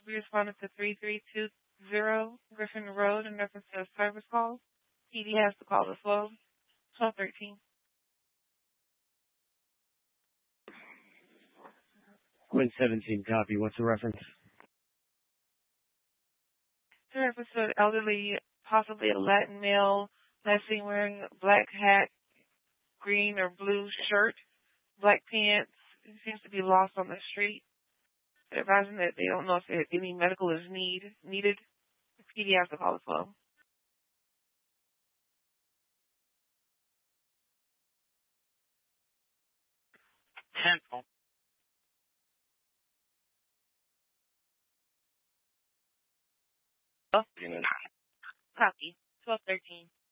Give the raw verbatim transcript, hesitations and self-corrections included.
We responded to three three two zero Griffin Road in reference to a service call. P D has to call as well. twelve thirteen. Quinn seventeen, copy. What's the reference? In reference to an elderly, possibly a Latin male, last seen wearing a black hat, green or blue shirt, black pants. He seems to be lost on the street. They're advising that they don't know if any medical is need needed. The P D has to call as well. Temple. Copy. twelve thirteen.